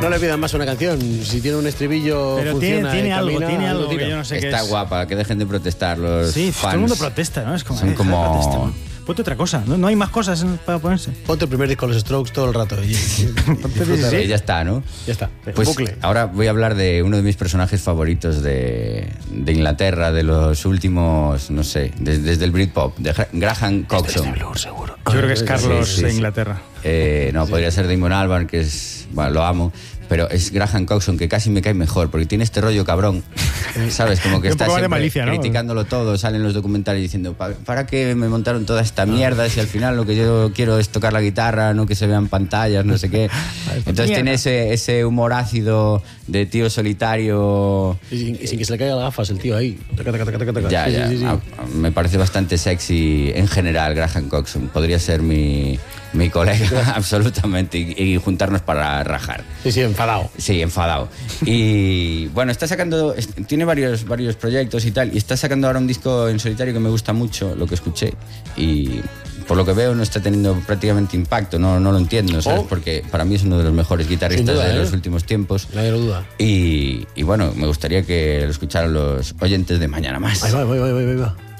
No le pidan más una canción. Si tiene un estribillo, Pero funciona, tiene algo camina, que yo no sé qué es. Está guapa, que dejen de protestar los Sí, fans. todo el mundo protesta, ¿no? Es como, Son como... Ponte otra cosa, no hay más cosas para ponerse. Ponte el primer disco de los Strokes todo el rato. Y Sí, ya está, ¿no? ya está. Pues bucle. ahora voy a hablar de uno de mis personajes favoritos de Inglaterra, de los últimos, no sé, desde el Britpop, de Graham Coxon. Seguro. Yo creo que es Carlos sí, sí. de Inglaterra. No, podría ser Damon Albarn, que es... Bueno, lo amo. Pero es Graham Coxon, que casi me cae mejor, porque tiene este rollo cabrón, ¿sabes? Como que Un está poco más de siempre malicia, ¿no? criticándolo todo, salen los documentales diciendo ¿para qué me montaron toda esta mierda si al final lo que yo quiero es tocar la guitarra, no que se vean pantallas, no sé qué? Entonces tiene ese humor ácido de tío solitario. Y sin que se le caigan las gafas el tío ahí. Taca, taca, taca, taca, taca. Ya, Sí, ya. sí, sí. Me parece bastante sexy en general Graham Coxon. Podría ser mi colega absolutamente y juntarnos para rajar. Sí, enfadado. Sí, enfadado. Y bueno, tiene varios proyectos y tal, y está sacando ahora un disco en solitario que me gusta mucho, lo que escuché, y por lo que veo no está teniendo prácticamente impacto, no lo entiendo, ¿sabes? Porque para mí es uno de los mejores guitarristas duda, de los últimos tiempos. Nadie lo duda. Y bueno, me gustaría que lo escucharan los oyentes de Mañana Más. Ahí va.